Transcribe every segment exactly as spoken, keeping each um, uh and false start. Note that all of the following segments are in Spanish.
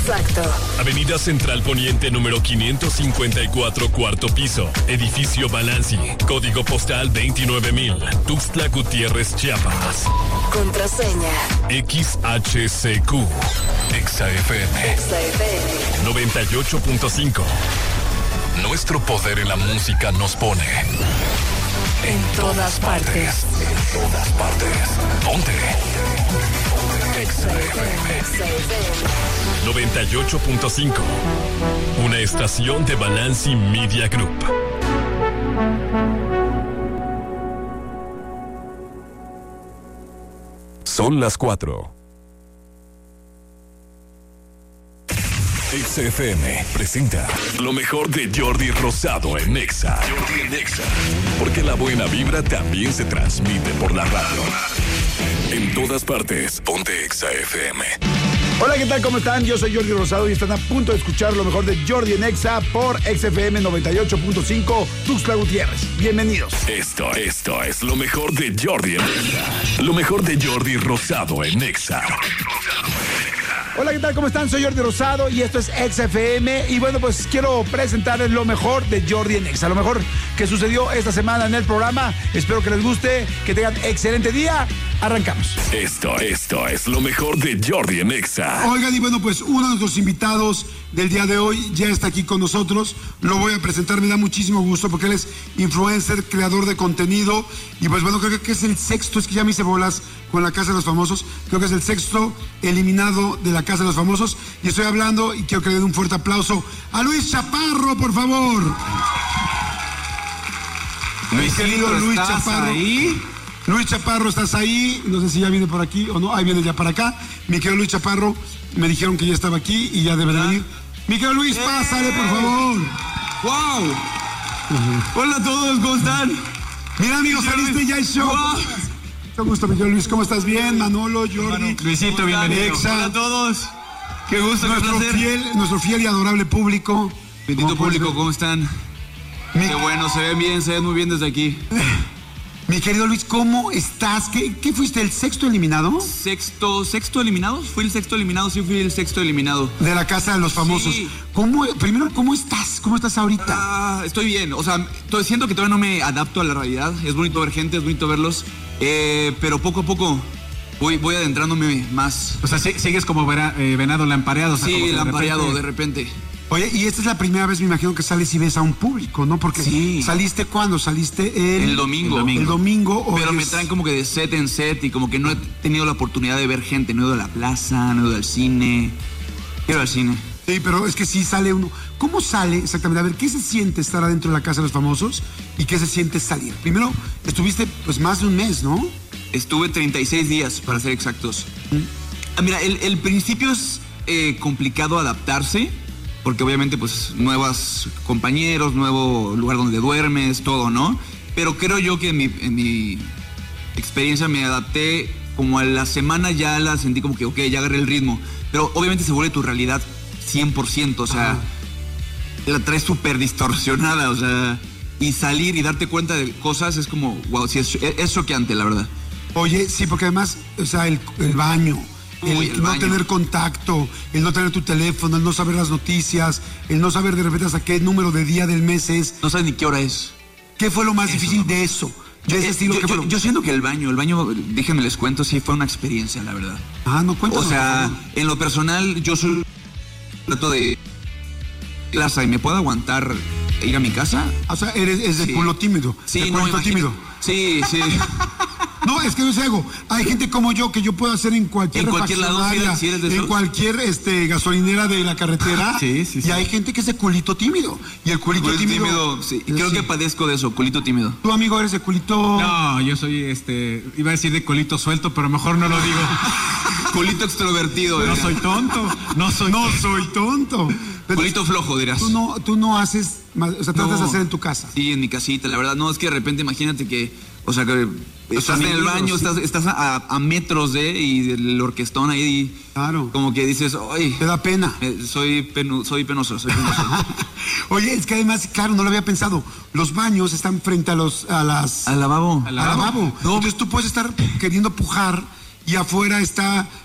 Exacto. Avenida Central Poniente número quinientos cincuenta y cuatro, cuarto piso. Edificio Balanci. Código postal veintinueve mil. Tuxtla Gutiérrez, Chiapas. Contraseña. X H C Q. Exa F M. Exa F M. noventa y ocho punto cinco. Nuestro poder en la música nos pone en todas partes. En todas partes. Ponte. Exa F M. Exa F M. noventa y ocho punto cinco. Una estación de Balanci Media Group. Son las cuatro. Exa F M presenta lo mejor de Jordi Rosado en Exa. Jordi en Exa. Porque la buena vibra también se transmite por la radio. En todas partes, ponte Exa F M. Hola, ¿qué tal? ¿Cómo están? Yo soy Jordi Rosado y están a punto de escuchar lo mejor de Jordi en Exa por Exa F M noventa y ocho punto cinco, Tuxtla Gutiérrez. Bienvenidos. Esto, esto es lo mejor de Jordi en Exa. Lo mejor de Jordi Rosado en Exa. Hola, ¿qué tal? ¿Cómo están? Soy Jordi Rosado y esto es Exa F M. Y bueno, pues quiero presentarles lo mejor de Jordi en Exa. Lo mejor que sucedió esta semana en el programa. Espero que les guste, que tengan excelente día. Arrancamos. Esto, esto es lo mejor de Jordi en Exa. Oigan, y bueno, pues uno de nuestros invitados del día de hoy ya está aquí con nosotros. Lo voy a presentar, me da muchísimo gusto porque él es influencer, creador de contenido. Y pues bueno, creo que es el sexto, es que ya me hice bolas con la Casa de los Famosos. Creo que es el sexto eliminado de la Casa de los Famosos. Y estoy hablando, y quiero que le den un fuerte aplauso a Luis Chaparro, por favor. Mi querido Luis Chaparro. Ahí? Luis Chaparro, ¿estás ahí? No sé si ya viene por aquí o no. Ahí viene ya para acá. Mi querido Luis Chaparro, me dijeron que ya estaba aquí y ya debe de venir. Mi querido Luis, pásale, por favor. ¡Wow! Uh-huh. Hola a todos, ¿cómo están? Mira, amigos, saliste ya el show. Wow. Mucho gusto, mi querido Luis. ¿Cómo estás? Bien, Manolo, Jordi. Bueno, Luisito, bienvenido. Hola a todos. Qué gusto, nuestro qué placer. Fiel, nuestro fiel y adorable público. Bendito público, ¿cómo están? Mi... Qué bueno, se ven bien, se ven muy bien desde aquí. Mi querido Luis, ¿cómo estás? ¿Qué, qué fuiste, el sexto eliminado? Sexto, ¿sexto eliminado? Fui el sexto eliminado, sí fui el sexto eliminado. De la Casa de los Famosos. Sí. ¿Cómo, primero, ¿cómo estás? ¿Cómo estás ahorita? Ah, estoy bien, o sea, siento que todavía no me adapto a la realidad. Es bonito ver gente, es bonito verlos, eh, pero poco a poco voy, voy adentrándome más. O sea, sigues como vera, eh, venado lampareado. O sea, sí, como lampareado de repente... de repente. Oye, y esta es la primera vez, me imagino, que sales y ves a un público, ¿no? Porque sí. ¿Saliste cuándo? ¿Saliste el, el domingo? El domingo. El domingo Pero es... me traen como que de set en set y como que no he tenido la oportunidad de ver gente. No he ido a la plaza, no he ido al cine. Quiero al cine. Sí, pero es que sí sale uno. ¿Cómo sale exactamente? A ver, ¿qué se siente estar adentro de la Casa de los Famosos y qué se siente salir? Primero, estuviste pues más de un mes, ¿no? Estuve treinta y seis días, para ser exactos. ¿Mm? Ah, mira, el, el principio es eh, complicado adaptarse. Porque obviamente, pues, nuevos compañeros, nuevo lugar donde duermes, todo, ¿no? Pero creo yo que en mi, en mi experiencia me adapté, como a la semana ya la sentí como que, ok, ya agarré el ritmo. Pero obviamente se vuelve tu realidad cien por ciento, o sea, ajá, la traes súper distorsionada, o sea, y salir y darte cuenta de cosas es como, wow, sí, es, es choqueante, la verdad. Oye, sí, porque además, o sea, el, el baño... El, Uy, el no baño. Tener contacto, el no tener tu teléfono, el no saber las noticias, el no saber de repente hasta qué número de día del mes es. No sabes ni qué hora es. ¿Qué fue lo más eso, difícil no. de eso? De yo, ese estilo yo, que yo, fue lo... yo siento que el baño, el baño, déjenme les cuento, sí fue una experiencia, la verdad. Ah, no cuento. O sea, no. en lo personal, yo soy trato de plaza y me puedo aguantar ir a mi casa. O sea, eres es de sí. culo tímido. Sí, de no, tímido. Sí, sí. No, es que no es algo. Hay gente como yo que yo puedo hacer en cualquier en cualquier lado, si eres, si eres de en cualquier este, gasolinera de la carretera. Sí, sí, sí. Y hay gente que es de culito tímido. Y el culito, culito tímido, tímido sí. Creo sí. que padezco de eso, culito tímido. ¿Tu amigo eres de culito? No, yo soy, este, iba a decir de culito suelto, pero mejor no lo digo. Culito extrovertido. No soy tonto. No soy No tonto. soy tonto. Pero culito flojo, dirás. Tú no, tú no haces, o sea, tratas no. de hacer en tu casa. Sí, en mi casita, la verdad. No, es que de repente imagínate que, o sea, que estás en el baño, sí. estás, estás a, a metros de, y el orquestón ahí. Claro. Como que dices, ay. Te da pena. Eh, soy, penu, soy penoso, soy penoso. Oye, es que además, claro, no lo había pensado. Los baños están frente a los, a las... Al lavabo. Al lavabo. No. Entonces tú puedes estar queriendo pujar y afuera está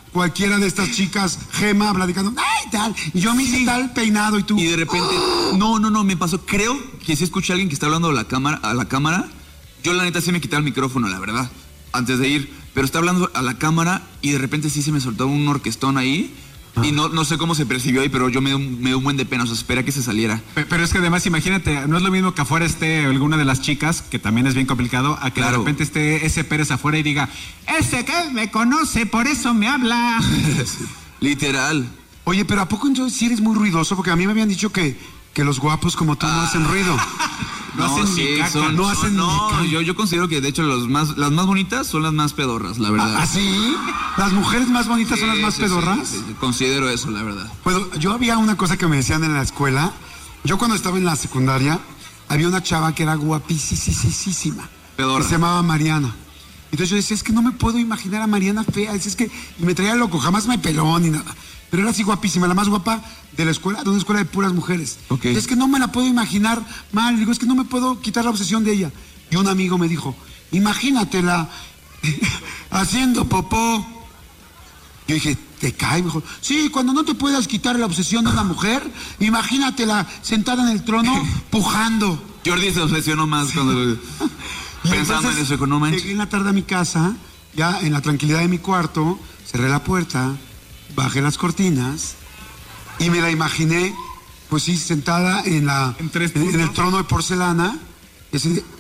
cualquiera de estas chicas, Gema, platicando, ay, tal, y yo me hice Sí. tal peinado y tú. Y de repente, no, no, no, me pasó. Creo que si escuché a alguien que está hablando a la cámara, a la cámara, yo la neta sí me quité el micrófono, la verdad, antes de ir. Pero está hablando a la cámara y de repente sí se me soltó un orquestón ahí. Ah. Y no, no sé cómo se percibió ahí, pero yo me dio, me dio un buen de pena, o sea, espera que se saliera. Pero es que además, imagínate, no es lo mismo que afuera esté alguna de las chicas, que también es bien complicado, a que Claro. de repente esté ese Pérez afuera y diga, ese que me conoce, por eso me habla. Literal. Oye, pero ¿a poco entonces sí eres muy ruidoso? Porque a mí me habían dicho que, que los guapos como tú no hacen ruido. No hacen ni caca, son- no son- hacen ni no, caca. yo, yo considero que de hecho los más, las más bonitas son las más pedorras, la verdad. ¿Ah, sí? ¿Las mujeres más bonitas son las Sí, más sí, pedorras? sí, sí, considero eso, la verdad. Bueno, yo había una cosa que me decían en la escuela. Yo cuando estaba en la secundaria, había una chava que era guapísima. Pedorra. Que se llamaba Mariana. Entonces yo decía, es que no me puedo imaginar a Mariana fea. Es que, y me traía loco, jamás me peló ni nada. Pero era así guapísima, la más guapa de la escuela, de una escuela de puras mujeres. Ok. Es que no me la puedo imaginar mal. Digo, es que no me puedo quitar la obsesión de ella. Y un amigo me dijo, imagínatela haciendo popó. Yo dije, ¿te cae? Me dijo, sí, cuando no te puedas quitar la obsesión de una mujer, imagínatela sentada en el trono, pujando. Jordi se obsesionó más cuando Y pensando entonces, en eso, no manches. llegué en la tarde a mi casa, ya en la tranquilidad de mi cuarto, cerré la puerta, bajé las cortinas y me la imaginé, pues sí, sentada en, la, En tres en, en el puntos. trono de porcelana. Y así de,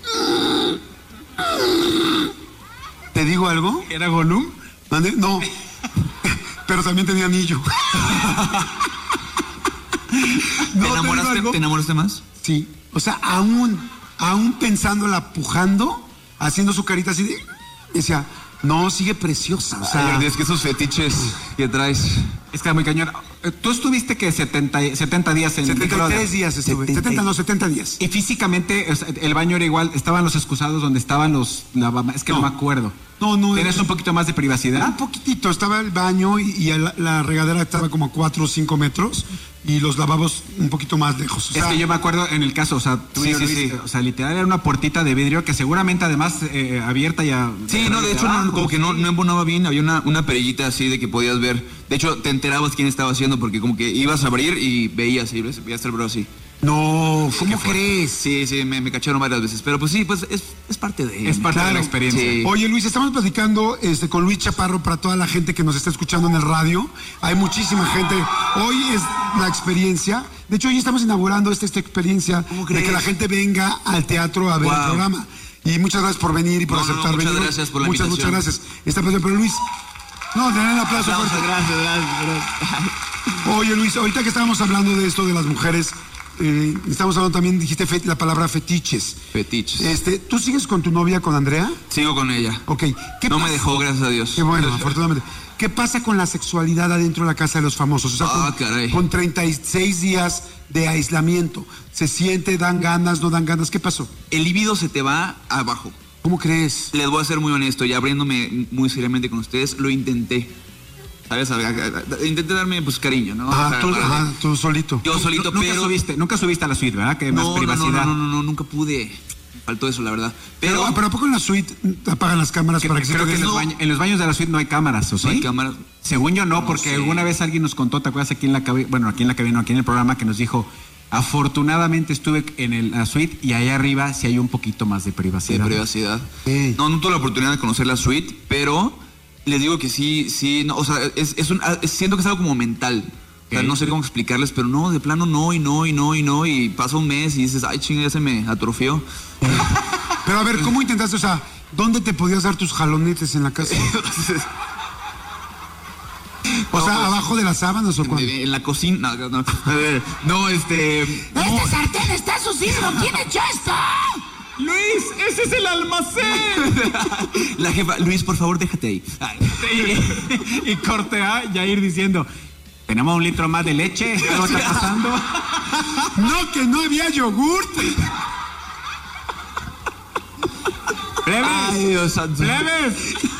¿te digo algo? ¿Era Gollum? ¿Mande? No, pero también tenía anillo. ¿Te, No, digo enamoraste, algo. ¿Te enamoraste más? Sí, o sea, aún, aún pensándola pujando, haciendo su carita así de... Decía, no, sigue preciosa. O Ay, sea, Jordi, es que esos fetiches que traes. Es que muy cañón. Tú estuviste que setenta, setenta días en setenta y tres Brother. días estuve. setenta. setenta, no, setenta días. Y físicamente, o sea, el baño era igual, estaban los excusados donde estaban los lavamanos, es que no, No. me acuerdo. No, no. ¿Tienes eh, un poquito más de privacidad? Un poquitito, estaba el baño y, y el- la regadera estaba como a cuatro o cinco metros y los lavabos un poquito más lejos. O sea, Es que yo me acuerdo en el caso, o sea, tú Sí, y sí, Luis, sí. o sea, literal era una puertita de vidrio que seguramente además eh, abierta ya. Sí, no, de hecho, no, abajo. como que no, no embonaba bien. Había una, una perillita así de que podías ver. De hecho, te enterabas quién estaba haciendo porque como que ibas a abrir y veías, y veías el bro así. no, Qué ¿cómo fuerte. crees? Sí, sí, me, me cacharon varias veces. Pero pues sí, pues es, es parte de... Es parte de Claro. la experiencia. Sí. Oye, Luis, estamos platicando este, con Luis Chaparro para toda la gente que nos está escuchando en el radio. Hay muchísima gente. Hoy es la experiencia. De hecho, hoy estamos inaugurando esta, esta experiencia ¿Cómo de crees? que la gente venga al teatro a ver el Wow. programa. Y muchas gracias por venir y por No, no, aceptar muchas venir. gracias por la muchas, invitación. muchas gracias. Esta presentación, pero Luis, no, tener un aplauso Aplausos, fuerte. gracias, gracias, gracias. Oye, Luis, ahorita que estábamos hablando de esto de las mujeres, eh, estamos hablando también, dijiste fe- la palabra fetiches. Fetiches. Este, ¿tú sigues con tu novia, con Andrea? Sigo con ella. Ok. ¿Qué No me pasa? dejó, gracias a Dios. Qué bueno, afortunadamente. ¿Qué pasa con la sexualidad adentro de la casa de los famosos? O sea, Ah, con, caray. con treinta y seis días de aislamiento. ¿Se siente, dan ganas, no dan ganas? ¿Qué pasó? El libido se te va abajo. ¿Cómo crees? Les voy a ser muy honesto, ya abriéndome muy seriamente con ustedes, lo intenté. ¿Sabes? A- a- a- Intenté darme pues cariño, ¿no? O Ajá, sea, tú, para- ajá, tú solito. Yo solito, nunca pero... subiste, nunca subiste a la suite, ¿verdad? Que más No, no, no, privacidad. no, no, no, nunca pude. Me faltó eso, la verdad. Pero, Pero, pero ¿a poco en la suite apagan las cámaras Que- para que se creo que en queden? los, baños, en los baños de la suite no hay cámaras, ¿o sí? no hay cámaras. Según yo no, No porque sé. alguna vez alguien nos contó, ¿te acuerdas aquí en la cabina? Bueno, aquí en la cabina, no, aquí en el programa, que nos dijo, afortunadamente estuve en el- la suite y ahí arriba sí hay un poquito más de de privacidad. privacidad. Sí. No, no tuve la oportunidad de conocer la suite, pero les digo que sí, sí, no, o sea, es, es un, es- siento que es algo como mental. O sea, Ok. no sé cómo explicarles, pero no, de plano no, y no, y no, y no, y pasa un mes y dices, ay, chinga, ya se me atrofió. Pero a ver, ¿cómo intentaste? O sea, ¿dónde te podías dar tus jalonetes en la casa? O sea, pues, ¿abajo de las sábanas o cuándo? En la cocina, no, no, no, este... ¡Este sartén está sucísimo! ¿Quién echó esto? Luis, ese es el almacén. La jefa, Luis, por favor, déjate ahí. Ay, y, y corte A, ya ir diciendo, tenemos un litro más de leche, ¿qué está pasando? No, que no había yogurt. ¡Plebes! Ay, Dios santo. ¡Plebes!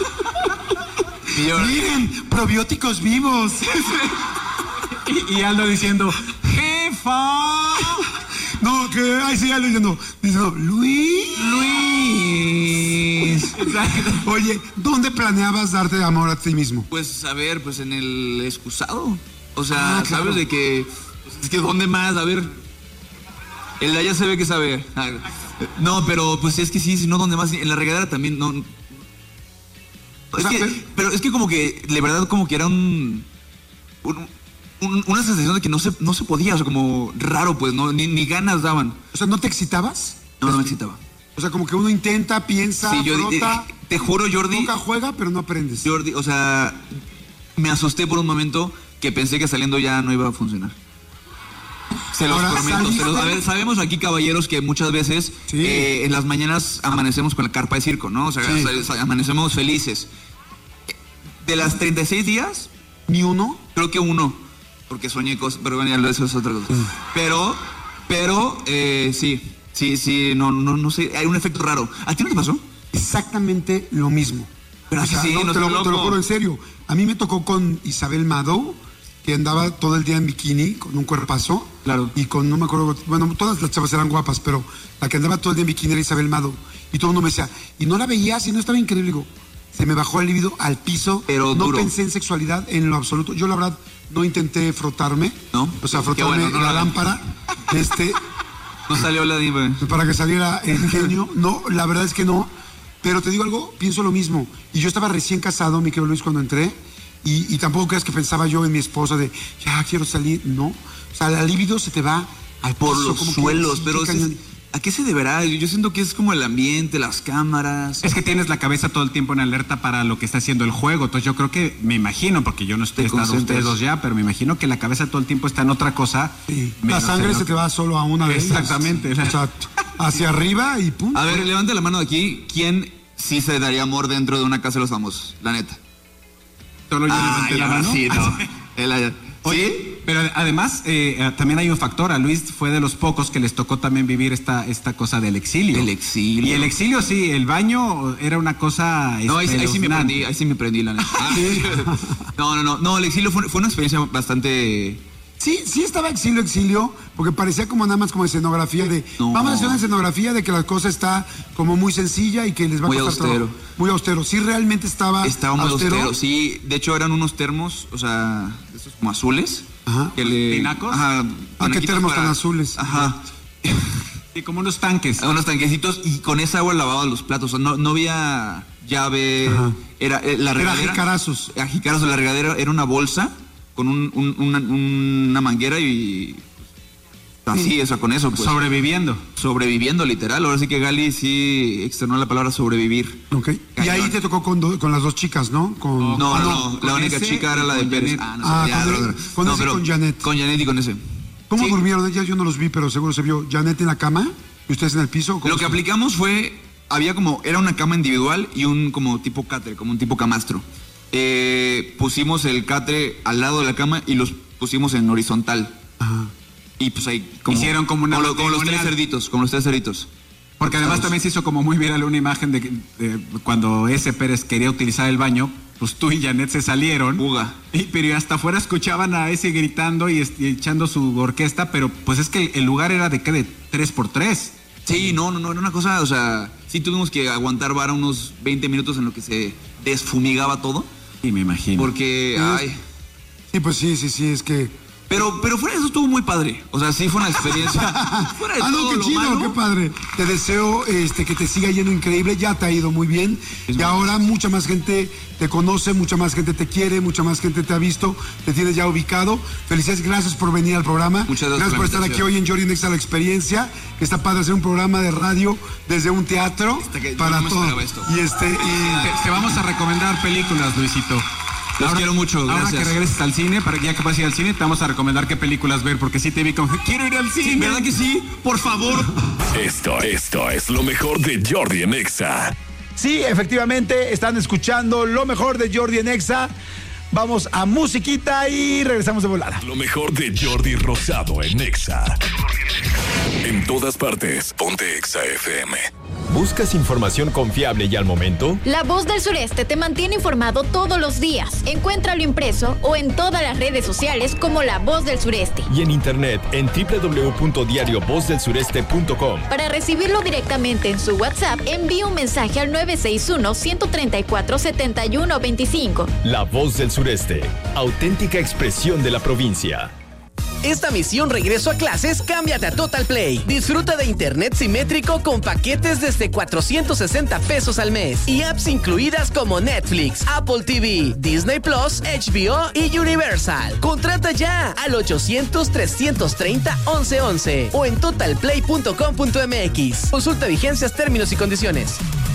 Y yo, Miren, probióticos vivos. Y, y Aldo diciendo, ¡jefa! No, que, ay, sí, ya lo diciendo. Diciendo, Luis. Luis. feliz. Exacto. Oye, ¿dónde planeabas darte amor a ti mismo? Pues, a ver, pues en el excusado. O sea, Ah, claro. ¿sabes de que pues, es que ¿dónde más? A ver. El de allá se ve que sabe. Ah, no, pero pues es que sí, si no, ¿dónde más? En la regadera también, no. Es sea, que, pero- pero es que como que, de verdad, como que era un... un- un- una sensación de que no se, no se podía, o sea, como raro, pues, no, ni, ni ganas daban. O sea, ¿no te excitabas? No, no me excitaba. O sea, como que uno intenta, piensa, Sí, yo frota, eh, te juro, Jordi, nunca juega, pero no aprendes. Jordi, o sea, me asusté por un momento que pensé que saliendo ya no iba a funcionar. Se los Ahora, prometo. Se los- ¿saliste? a ver, sabemos aquí, caballeros, que muchas veces Sí. eh, en las mañanas amanecemos con la carpa de circo, ¿no? O sea, Sí. sa- sa- amanecemos felices. De las treinta y seis días, ¿Ni uno? creo que uno, porque soñé cosas, pero bueno, ya eso es otra cosa. Pero, pero, eh, sí, sí, sí, no, no, no sé, hay un efecto raro. ¿A ti no te pasó? Exactamente lo mismo. Pero O así sea, sí, no, no te, seas lo, te lo loco. juro en serio. A mí me tocó con Isabel Mado, que andaba todo el día en bikini, con un cuerpazo. Claro. Y con, no me acuerdo, bueno, todas las chavas eran guapas, pero la que andaba todo el día en bikini era Isabel Mado. Y todo el mundo me decía, y no la veías y no estaba increíble. Digo, se me bajó el libido al piso. Pero no duro. pensé en sexualidad en lo absoluto. Yo, la verdad, no intenté frotarme. ¿No? O sea, Qué frotarme bueno, no la la- lámpara. Este. No salió la diva. para que saliera el genio. No, la verdad es que no. Pero te digo algo, pienso lo mismo. Y yo estaba recién casado, mi querido Luis, cuando entré. Y, y tampoco creas que pensaba yo en mi esposa de, ya quiero salir. No. O sea, la libido se te va al Por piso, los como que, suelos, sí, pero qué es- cañón. ¿a qué se deberá? Yo siento que es como el ambiente, las cámaras. Es que tienes la cabeza todo el tiempo en alerta para lo que está haciendo el juego. Entonces yo creo que, me imagino, porque yo no estoy Te estado concentras. ustedes dos ya, pero me imagino que la cabeza todo el tiempo está en otra cosa. Sí, la menos sangre en lo se que- te va solo a una de ellas. Exactamente. O sea, hacia arriba y pum. A ver, levante la mano de aquí. ¿Quién sí se daría amor dentro de una casa de los famosos? La neta. Solo yo levanté la ahora mano. sí, no. Él allá. Oye, ¿Sí? pero además eh, eh, también hay un factor. A Luis fue de los pocos que les tocó también vivir esta, esta cosa del exilio. El exilio. Y el exilio, sí, el baño era una cosa. No, ahí, ahí sí me espeluznante. prendí, ahí sí me prendí, la neta. No, no, no. No, el exilio fue, fue una experiencia bastante... Sí, sí estaba exilio, exilio, porque parecía como nada más como escenografía de, No. vamos a hacer una escenografía de que la cosa está como muy sencilla y que les va Muy a costar austero. trabajo. Muy austero. Sí, realmente estaba Estaba muy austero. Sí, de hecho eran unos termos, o sea, estos como azules. Ajá. Que le... ¿Tinacos? Ajá. ¿A qué tinaquitos termos para- tan azules? Ajá. Sí, como unos tanques. Unos tanquecitos y con esa agua lavaba los platos. O sea, no, no había llave. Ajá. Era eh, la Era regadera. jicarazos. A jicarazos. La regadera era una bolsa con un- un- una, una manguera y. Así, o sea, con eso, pues. Sobreviviendo. Sobreviviendo, literal. Ahora sí que Gali sí externó la palabra sobrevivir. Ok. Y Cañón. ahí te tocó con, do- con las dos chicas, ¿no? Con, No, ah, no, no. La con única ese chica era y la de con Pérez. Janet. Ah, no, Ah, sé, ya, con no, el- no. con No, ese y pero con Janet. Con Janet y con ese. ¿Cómo Sí. durmieron ellas? Yo no los vi, pero seguro se vio. ¿Janet en la cama? ¿Y ustedes en el piso? ¿Cómo Lo que se- aplicamos fue, había como, era una cama individual y un como tipo catre, como un tipo camastro. Eh, pusimos el catre al lado de la cama y los pusimos en horizontal. Ajá. Y pues ahí como... Hicieron como una Como, lo- como los tres matrimonial. cerditos, como los tres cerditos. Porque además también se hizo como muy viral una imagen de, que, de cuando ese Pérez quería utilizar el baño, pues tú y Janet se salieron. Fuga. Y, pero hasta afuera escuchaban a ese gritando y, est- y echando su orquesta, pero pues es que el, el lugar era de qué, de tres por tres. Sí, no, no, no, era una cosa, o sea, sí tuvimos que aguantar vara unos veinte minutos en lo que se desfumigaba todo. Y me imagino. Porque, ay... Sí, pues sí, sí, sí, es que... Pero, pero fuera de eso estuvo muy padre. O sea, sí fue una experiencia. Fuera de Ah, no, todo qué lo chido, malo. qué padre. Te deseo este, que te siga yendo increíble. Ya te ha ido muy bien. Es y bueno. ahora mucha más gente te conoce, mucha más gente te quiere, mucha más gente te ha visto, te tienes ya ubicado. Felicidades, gracias por venir al programa. Muchas gracias por por la estar aquí invitación. hoy en Jordi Nexa La Experiencia. Que está padre hacer un programa de radio desde un teatro Hasta que yo para no me todo. esperaba esto. Y este, y- Te, te vamos a recomendar películas, Luisito. Los quiero mucho, Ahora gracias. que regreses al cine, para que ya que vas a ir al cine, te vamos a recomendar qué películas ver, porque sí te vi como, quiero ir al cine. ¿Verdad que sí? Por favor. Esto, esto es lo mejor de Jordi en Exa. Sí, efectivamente, están escuchando lo mejor de Jordi en Exa. Vamos a musiquita y regresamos de volada. Lo mejor de Jordi Rosado en Exa. En todas partes, ponte Exa F M. ¿Buscas información confiable y al momento? La Voz del Sureste te mantiene informado todos los días. Encuéntralo impreso o en todas las redes sociales como La Voz del Sureste. Y en internet en doble u doble u doble u punto diario voz del sureste punto com. Para recibirlo directamente en su WhatsApp, envíe un mensaje al nueve seis uno, uno tres cuatro, siete uno dos cinco. La Voz del Sureste, auténtica expresión de la provincia. Esta misión regreso a clases, cámbiate a Total Play. Disfruta de internet simétrico con paquetes desde cuatrocientos sesenta pesos al mes y apps incluidas como Netflix, Apple T V, Disney Plus, H B O y Universal. Contrata ya al ochocientos, trescientos treinta, once once o en total play punto com punto m x. Consulta vigencias, términos y condiciones.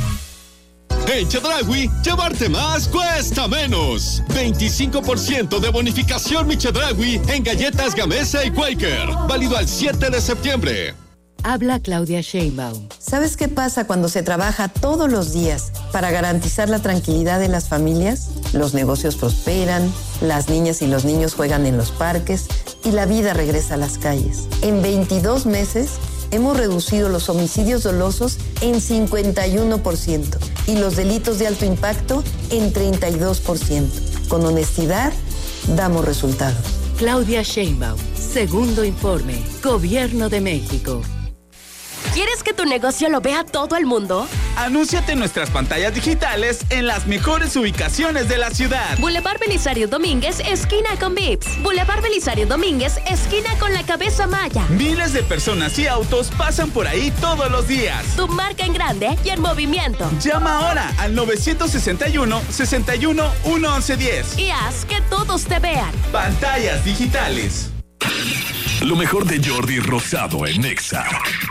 En Chedraui, llevarte más cuesta menos. veinticinco por ciento de bonificación mi Chedraui en galletas Gamesa y Quaker. Válido al siete de septiembre. Habla Claudia Sheinbaum. ¿Sabes qué pasa cuando se trabaja todos los días para garantizar la tranquilidad de las familias? Los negocios prosperan, las niñas y los niños juegan en los parques y la vida regresa a las calles. En veintidós meses hemos reducido los homicidios dolosos en cincuenta y uno por ciento y los delitos de alto impacto en treinta y dos por ciento. Con honestidad, damos resultados. Claudia Sheinbaum, segundo informe, Gobierno de México. ¿Quieres que tu negocio lo vea todo el mundo? Anúnciate en nuestras pantallas digitales en las mejores ubicaciones de la ciudad. Boulevard Belisario Domínguez, esquina con Vips. Boulevard Belisario Domínguez, esquina con la Cabeza Maya. Miles de personas y autos pasan por ahí todos los días. Tu marca en grande y en movimiento. Llama ahora al nueve seis uno, seis uno, uno once diez. Y haz que todos te vean. Pantallas digitales. Lo mejor de Jordi Rosado en Exa.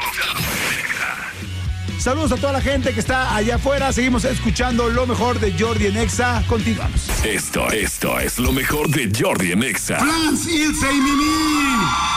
Saludos a toda la gente que está allá afuera. Seguimos escuchando lo mejor de Jordi en Exa. Continuamos. Esto, esto es lo mejor de Jordi en Exa. Franz, Ilse y Mimi.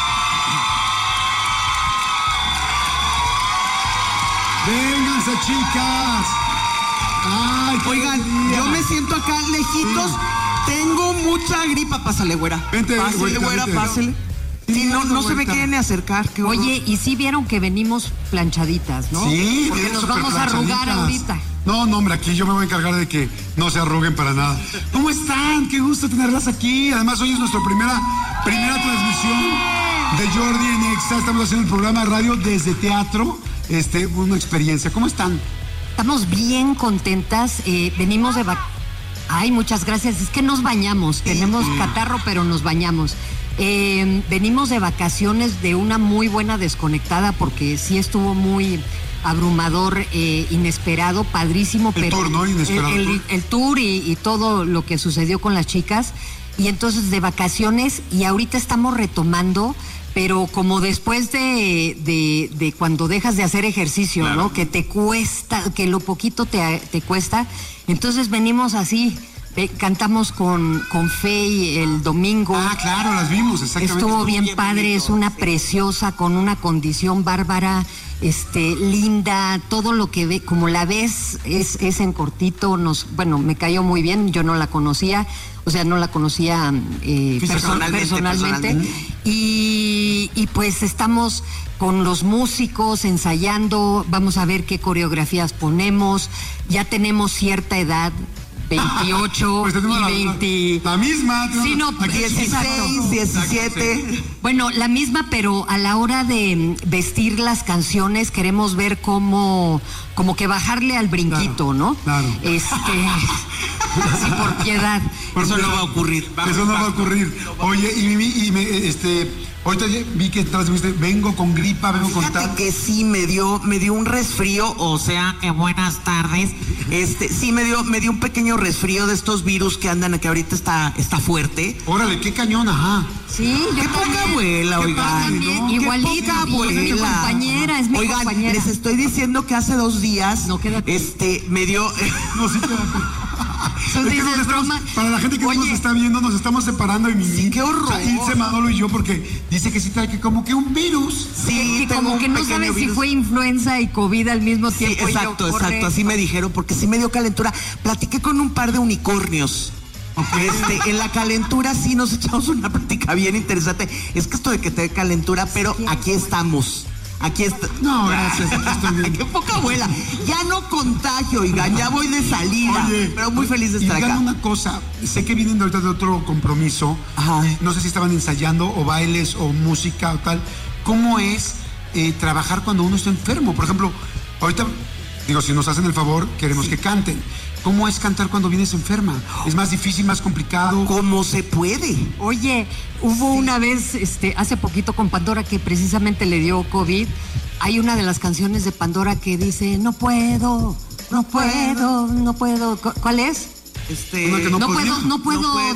Vénganse, chicas. Ay, oigan, yo me siento acá lejitos. Sí. Tengo mucha gripa. Pásale, güera. Vente, pásale, güera, pásale. Sí, no, no se me quieren ni acercar. Oye, y sí vieron que venimos planchaditas, ¿no? Sí, porque nos vamos a arrugar ahorita. No, no, hombre, aquí yo me voy a encargar de que no se arruguen para nada. ¿Cómo están? Qué gusto tenerlas aquí. Además, hoy es nuestra primera, primera transmisión de Jordi en Exa. Estamos haciendo el programa de radio desde teatro. Este, una experiencia. ¿Cómo están? Estamos bien contentas. Eh, venimos de vac... Ay, muchas gracias. Es que nos bañamos. Tenemos catarro, pero nos bañamos. Eh, venimos de vacaciones de una muy buena desconectada porque sí estuvo muy abrumador, eh, inesperado, padrísimo. El pero tour, ¿no? Inesperado. El, el, el tour y, y todo lo que sucedió con las chicas. Y entonces de vacaciones y ahorita estamos retomando, pero como después de, de, de cuando dejas de hacer ejercicio, claro, ¿no? Que te cuesta, que lo poquito te, te cuesta. Entonces venimos así. Eh, cantamos con, con Fey el domingo. Ah, claro, las vimos, exactamente. Estuvo, Estuvo bien, bien padre, bonito. Es una sí. preciosa, con una condición bárbara, este, linda, todo lo que ve, como la ves, es, es en cortito, nos, bueno, me cayó muy bien, yo no la conocía, o sea, no la conocía eh, personalmente, personalmente, personalmente. Y, y pues estamos con los músicos ensayando, vamos a ver qué coreografías ponemos, ya tenemos cierta edad, veintiocho pues y veinte. La, la misma. Sí, no, dieciséis, diecisiete. Bueno, la misma, pero a la hora de vestir las canciones queremos ver cómo, como que bajarle al brinquito, claro, ¿no? Claro. Este, sí, por piedad. Por eso no va a ocurrir. Eso no va a ocurrir. Oye, y, y me, este, ahorita vi que tras viste, vengo con gripa, vengo Fíjate con tal. que sí me dio, me dio un resfrío, o sea, que buenas tardes. Este, sí me dio, me dio un pequeño resfrío de estos virus que andan, que ahorita está, está fuerte. Órale, qué cañón, ajá. Sí, qué poca abuela, oigan. ¿No? Igualita, abuela. Es mi compañera, es mi oigan, compañera. les estoy diciendo que hace dos días, no, este, me dio. No, sí, es que nos estamos, para la gente que Oye, nos está viendo, nos estamos separando de Mimi. Sí, qué horror. O sea, Ilse, Manolo y yo, porque dice que sí trae que como que un virus. Sí, que como que no sabes virus. Si fue influenza y COVID al mismo tiempo. Sí, exacto, yo, exacto, así me dijeron, porque sí me dio calentura. Platiqué con un par de unicornios. Este, en la calentura sí nos echamos una plática bien interesante. Es que esto de que te dé calentura, pero aquí estamos. Aquí está. No, gracias, aquí estoy bien. Qué poca abuela. Ya no contagio, oigan, ya voy de salida. Oye, pero muy feliz de estar y acá. una cosa, sé que vienen de ahorita de otro compromiso. Ajá. No sé si estaban ensayando o bailes o música o tal. ¿Cómo es eh, trabajar cuando uno está enfermo? Por ejemplo, ahorita, digo, si nos hacen el favor, queremos sí. que canten. ¿Cómo es cantar cuando vienes enferma? ¿Es más difícil, más complicado? ¿Cómo se puede? Oye, hubo sí. una vez, este, hace poquito con Pandora, que precisamente le dio COVID. Hay una de las canciones de Pandora que dice, no puedo, no puedo, no puedo. ¿Cuál es? Este, no, no, puedo, no puedo, no puedo